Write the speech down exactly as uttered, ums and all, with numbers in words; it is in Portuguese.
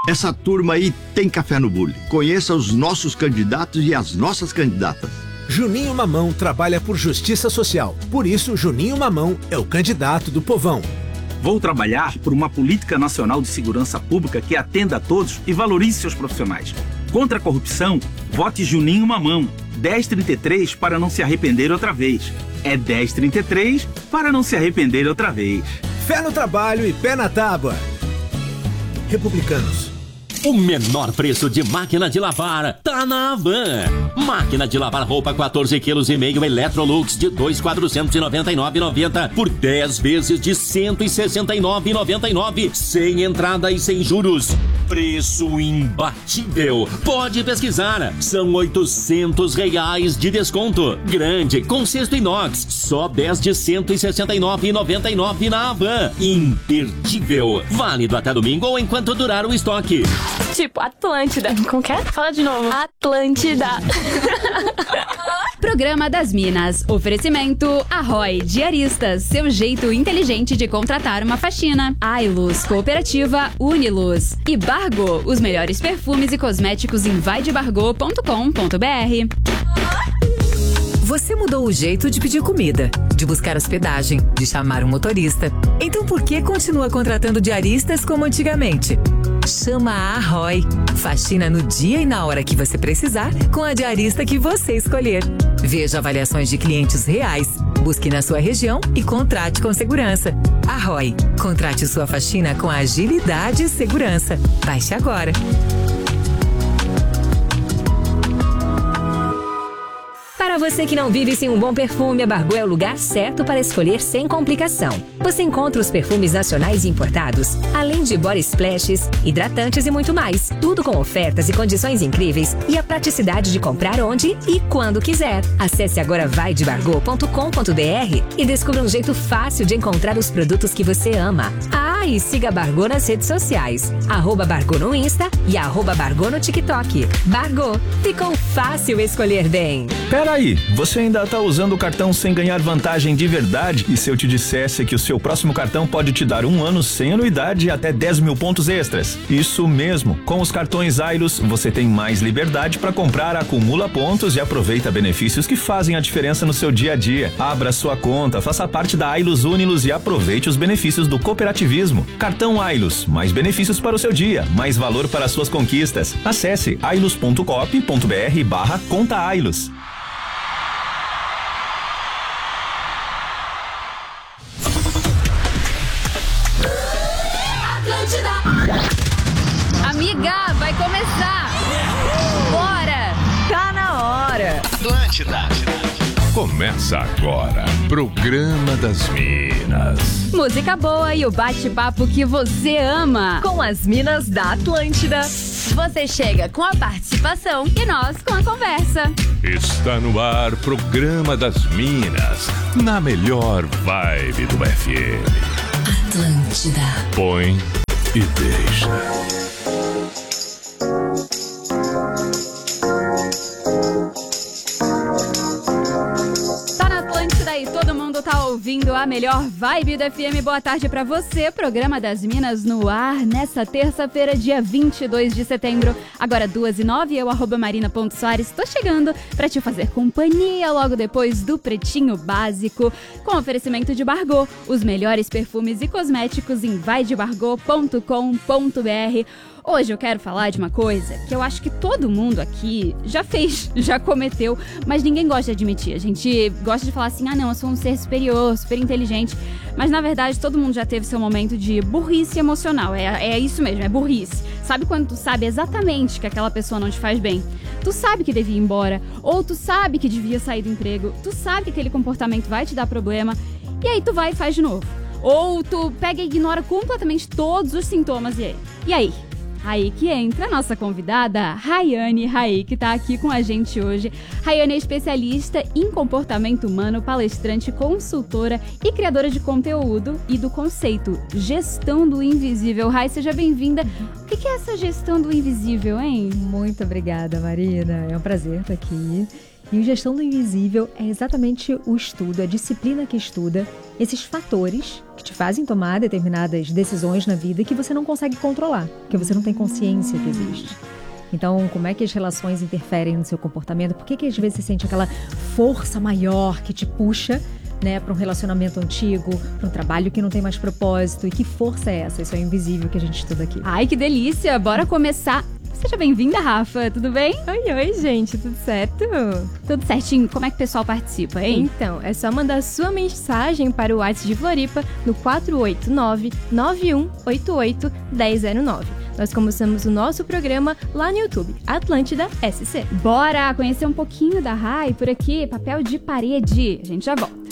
Essa turma aí tem café no bule. Conheça os nossos candidatos e as nossas candidatas. Juninho Mamão trabalha por justiça social. Por isso, Juninho Mamão é o candidato do povão. Vou trabalhar por uma política nacional de segurança pública que atenda a todos e valorize seus profissionais. Contra a corrupção, vote Juninho Mamão. dez trinta e três para não se arrepender outra vez. É dez trinta e três para não se arrepender outra vez. Fé no trabalho e pé na tábua. Republicanos. O menor preço de máquina de lavar tá na Havan. Máquina de lavar roupa quatorze quilos e meio Electrolux de dois mil quatrocentos e noventa e nove reais e noventa centavos por dez vezes de cento e sessenta e nove reais e noventa e nove centavos, sem entrada e sem juros. Preço imbatível. Pode pesquisar. São oitocentos reais de desconto. Grande, com cesto inox. Só dez de cento e sessenta e nove reais e noventa e nove centavos na Havan. Imperdível. Válido até domingo ou enquanto durar o estoque. Tipo, Atlântida. Como que é? Fala de novo. Atlântida. Programa das Minas. Oferecimento Arroy Diaristas. Seu jeito inteligente de contratar uma faxina. Ailus Cooperativa Uniluz. E Bargo. Os melhores perfumes e cosméticos em vai de bargo ponto com ponto b r. Você mudou o jeito de pedir comida, de buscar hospedagem, de chamar um motorista. Então por que continua contratando diaristas como antigamente? Chama a Arroy. Faxina no dia e na hora que você precisar, com a diarista que você escolher. Veja avaliações de clientes reais. Busque na sua região e contrate com segurança. Arroy. Contrate sua faxina com agilidade e segurança. Baixe agora. Para você que não vive sem um bom perfume, a Bargo é o lugar certo para escolher sem complicação. Você encontra os perfumes nacionais e importados, além de body splashes, hidratantes e muito mais. Tudo com ofertas e condições incríveis e a praticidade de comprar onde e quando quiser. Acesse agora vai de bargo ponto com ponto b r e descubra um jeito fácil de encontrar os produtos que você ama. Ah, e siga a Bargo nas redes sociais. Arroba Bargo no Insta e arroba Bargo no TikTok. Bargo, ficou fácil escolher bem. Peraí, você ainda tá usando o cartão sem ganhar vantagem de verdade? E se eu te dissesse que o seu próximo cartão pode te dar um ano sem anuidade e até dez mil pontos extras? Isso mesmo, com os cartões Ailus você tem mais liberdade para comprar, acumula pontos e aproveita benefícios que fazem a diferença no seu dia a dia. Abra sua conta, faça parte da Ailus Unilus e aproveite os benefícios do cooperativismo. Cartão Ailus, mais benefícios para o seu dia, mais valor para as suas conquistas. Acesse ailus ponto coop ponto b r barra conta Ailus. Amiga, vai começar! Bora! Tá na hora! Atlântida! Começa agora, Programa das Minas. Música boa e o bate-papo que você ama. Com as minas da Atlântida. Você chega com a participação e nós com a conversa. Está no ar, Programa das Minas, na melhor vibe do F M. Atlântida. Põe e deixa. E todo mundo tá ouvindo a melhor vibe da F M. Boa tarde pra você. Programa das Minas no ar nessa terça-feira, dia vinte e dois de setembro. Agora duas e nove, eu, arroba Marina ponto Soares, tô chegando pra te fazer companhia logo depois do Pretinho Básico, com oferecimento de Bargo, os melhores perfumes e cosméticos em vai de bargo ponto com ponto b r. Hoje eu quero falar de uma coisa que eu acho que todo mundo aqui já fez, já cometeu, mas ninguém gosta de admitir. A gente gosta de falar assim, ah não, eu sou um ser superior, super inteligente, mas na verdade todo mundo já teve seu momento de burrice emocional, é, é isso mesmo, é burrice. Sabe quando tu sabe exatamente que aquela pessoa não te faz bem? Tu sabe que devia ir embora, ou tu sabe que devia sair do emprego, tu sabe que aquele comportamento vai te dar problema, e aí tu vai e faz de novo. Ou tu pega e ignora completamente todos os sintomas, e aí? E aí? Aí que entra a nossa convidada, Rayane Raí, que está aqui com a gente hoje. Rayane é especialista em comportamento humano, palestrante, consultora e criadora de conteúdo e do conceito Gestão do Invisível. Ray, seja bem-vinda. O que é essa gestão do invisível, hein? Muito obrigada, Marina. É um prazer estar aqui. E o Gestão do Invisível é exatamente o estudo, a disciplina que estuda esses fatores te fazem tomar determinadas decisões na vida que você não consegue controlar, que você não tem consciência que existe. Então, como é que as relações interferem no seu comportamento? Por que que às vezes você sente aquela força maior que te puxa, né, para um relacionamento antigo, para um trabalho que não tem mais propósito? E que força é essa? Isso é invisível que a gente estuda aqui. Ai, que delícia! Bora começar. Seja bem-vinda, Rafa. Tudo bem? Oi, oi, gente. Tudo certo? Tudo certinho. Como é que o pessoal participa, hein? Então, é só mandar sua mensagem para o WhatsApp de Floripa no quatro oito nove, nove um oito oito, um zero zero nove. Nós começamos o nosso programa lá no YouTube, Atlântida S C. Bora conhecer um pouquinho da Rai por aqui, papel de parede. A gente já volta.